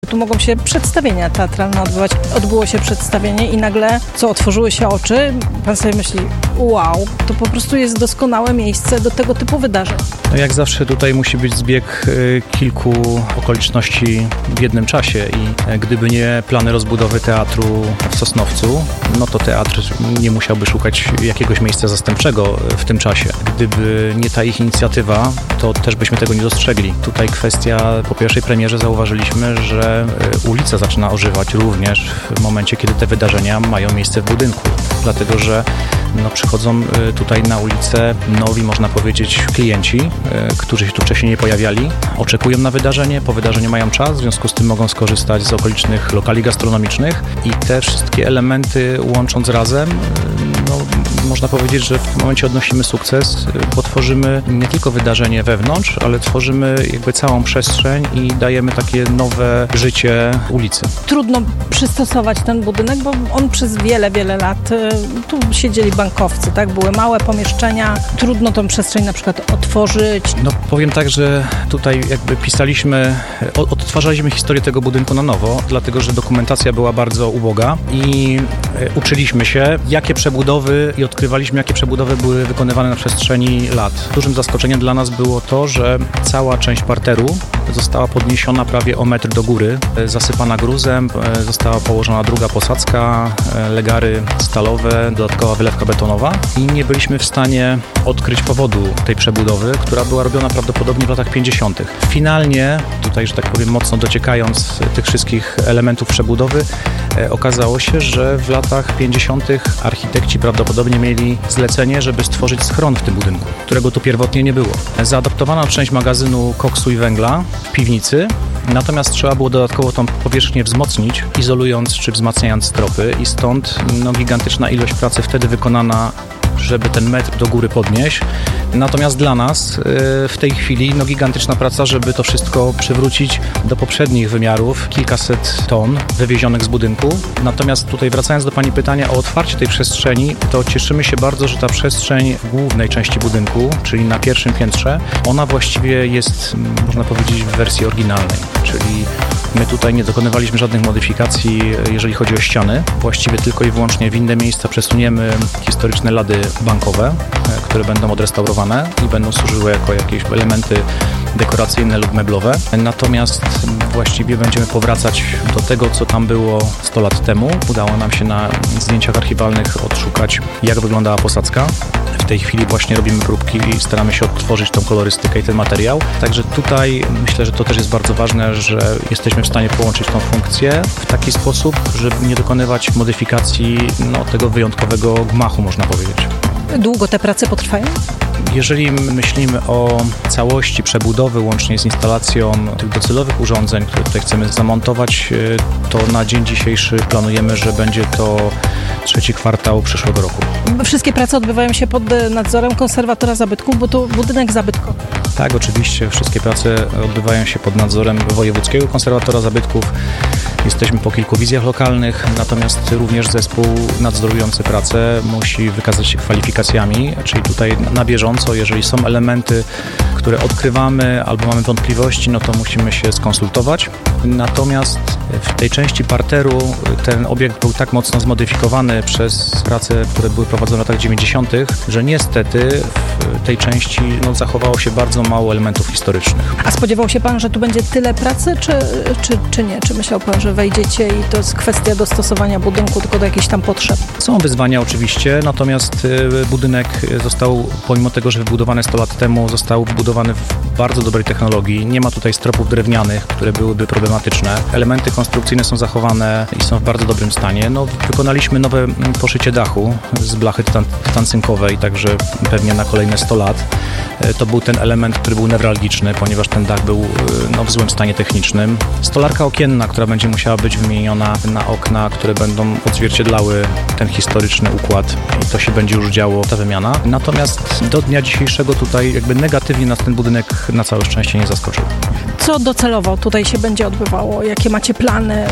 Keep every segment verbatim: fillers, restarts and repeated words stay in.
Tu mogą się przedstawienia teatralne odbywać. Odbyło się przedstawienie i nagle, co, otworzyły się oczy, pan sobie myśli, wow, to po prostu jest doskonałe miejsce do tego typu wydarzeń. No jak zawsze tutaj musi być zbieg y, kilku okoliczności w jednym czasie i y, gdyby nie plany rozbudowy teatru w Sosnowcu, no to teatr nie musiałby szukać jakiegoś miejsca zastępczego w tym czasie. Gdyby nie ta ich inicjatywa, to też byśmy tego nie dostrzegli. Tutaj kwestia, po pierwszej premierze zauważyliśmy, że ulica zaczyna ożywać również w momencie, kiedy te wydarzenia mają miejsce w budynku. Dlatego, że no, przychodzą tutaj na ulicę nowi, można powiedzieć, klienci, którzy się tu wcześniej nie pojawiali, oczekują na wydarzenie, po wydarzeniu mają czas, w związku z tym mogą skorzystać z okolicznych lokali gastronomicznych i te wszystkie elementy łącząc razem, no, można powiedzieć, że w tym momencie odnosimy sukces, bo tworzymy nie tylko wydarzenie wewnątrz, ale tworzymy jakby całą przestrzeń i dajemy takie nowe życie ulicy. Trudno przystosować ten budynek, bo on przez wiele, wiele lat, tu siedzieli bankowcy, tak? Były małe pomieszczenia, trudno tą przestrzeń na przykład otworzyć. No powiem tak, że tutaj jakby pisaliśmy, odtwarzaliśmy historię tego budynku na nowo, dlatego, że dokumentacja była bardzo uboga i uczyliśmy się, jakie przebudowy i odkrywaliśmy, jakie przebudowy były wykonywane na przestrzeni lat. Dużym zaskoczeniem dla nas było to, że cała część parteru została podniesiona prawie o metr do góry, zasypana gruzem, została położona druga posadzka, legary stalowe, dodatkowa wylewka betonowa i nie byliśmy w stanie odkryć powodu tej przebudowy, która była robiona prawdopodobnie w latach pięćdziesiątych. Finalnie, tutaj, że tak powiem, mocno dociekając tych wszystkich elementów przebudowy, okazało się, że w latach pięćdziesiątych architekci prawdopodobnie mieli zlecenie, żeby stworzyć schron w tym budynku, którego tu pierwotnie nie było. Zaadaptowano część magazynu koksu i węgla w piwnicy, natomiast trzeba było dodatkowo tą powierzchnię wzmocnić, izolując czy wzmacniając stropy i stąd no, gigantyczna ilość pracy wtedy wykonana, żeby ten metr do góry podnieść. Natomiast dla nas yy, w tej chwili no, gigantyczna praca, żeby to wszystko przywrócić do poprzednich wymiarów, kilkaset ton wywiezionych z budynku. Natomiast tutaj wracając do Pani pytania o otwarcie tej przestrzeni, to cieszymy się bardzo, że ta przestrzeń w głównej części budynku, czyli na pierwszym piętrze, ona właściwie jest, można powiedzieć, w wersji oryginalnej, czyli my tutaj nie dokonywaliśmy żadnych modyfikacji, jeżeli chodzi o ściany. Właściwie tylko i wyłącznie w inne miejsca przesuniemy historyczne lady bankowe, które będą odrestaurowane i będą służyły jako jakieś elementy dekoracyjne lub meblowe. Natomiast właściwie będziemy powracać do tego, co tam było sto lat temu. Udało nam się na zdjęciach archiwalnych odszukać, jak wyglądała posadzka. W tej chwili właśnie robimy próbki i staramy się odtworzyć tą kolorystykę i ten materiał. Także tutaj myślę, że to też jest bardzo ważne, że jesteśmy w stanie połączyć tą funkcję w taki sposób, żeby nie dokonywać modyfikacji no, tego wyjątkowego gmachu, można powiedzieć. Długo te prace potrwają? Jeżeli myślimy o całości przebudowy, łącznie z instalacją tych docelowych urządzeń, które tutaj chcemy zamontować, to na dzień dzisiejszy planujemy, że będzie to trzeci kwartał przyszłego roku. Wszystkie prace odbywają się pod nadzorem konserwatora zabytków, bo to budynek zabytkowy. Tak, oczywiście. Wszystkie prace odbywają się pod nadzorem wojewódzkiego konserwatora zabytków. Jesteśmy po kilku wizjach lokalnych, natomiast również zespół nadzorujący pracę musi wykazać się kwalifikacjami, czyli tutaj na bieżąco, jeżeli są elementy, które odkrywamy albo mamy wątpliwości, no to musimy się skonsultować. Natomiast w tej części parteru ten obiekt był tak mocno zmodyfikowany przez prace, które były prowadzone w latach dziewięćdziesiątych, że niestety w tej części no, zachowało się bardzo mało elementów historycznych. A spodziewał się Pan, że tu będzie tyle pracy, czy, czy, czy nie? Czy myślał Pan, że wejdziecie i to jest kwestia dostosowania budynku tylko do jakichś tam potrzeb? Są wyzwania oczywiście, natomiast budynek został, pomimo tego, że wybudowany sto lat temu, został wybudowany w bardzo dobrej technologii. Nie ma tutaj stropów drewnianych, które byłyby problematyczne. Elementy konstrukcyjne są zachowane i są w bardzo dobrym stanie. No, wykonaliśmy nowe poszycie dachu z blachy tytan, tytancynkowej, także pewnie na kolejne sto lat. To był ten element, który był newralgiczny, ponieważ ten dach był no, w złym stanie technicznym. Stolarka okienna, która będzie musiała być wymieniona na okna, które będą odzwierciedlały ten historyczny układ i to się będzie już działo, ta wymiana. Natomiast do dnia dzisiejszego tutaj jakby negatywnie nas ten budynek na całe szczęście nie zaskoczył. Co docelowo tutaj się będzie odbywało? Jakie macie plany?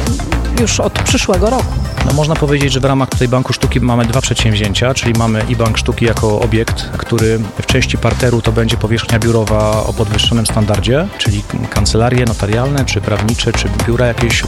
już od przyszłego roku. No, można powiedzieć, że w ramach tutaj Banku Sztuki mamy dwa przedsięwzięcia, czyli mamy i Bank Sztuki jako obiekt, który w części parteru to będzie powierzchnia biurowa o podwyższonym standardzie, czyli kancelarie notarialne, czy prawnicze, czy biura jakieś